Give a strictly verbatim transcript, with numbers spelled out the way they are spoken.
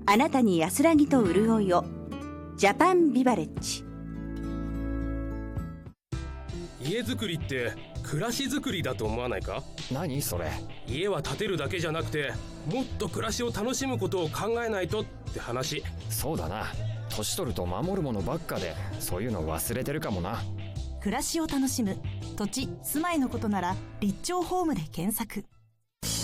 あなたに安らぎと潤いを。ジャパンビバレッジ。 家づくりって暮らしづくりだと思わないか？ 何それ？ 家は建てるだけじゃなくて、もっと暮らしを楽しむことを考えないとって話。 そうだな。年取ると守るものばっかで、そういうの忘れてるかもな。 暮らしを楽しむ土地・住まいのことなら立町ホームで検索。